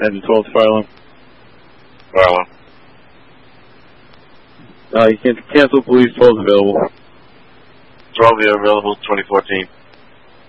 Engine 12 fire alarm. Fire alarm. You can cancel police 12 available. 12 available, 2014.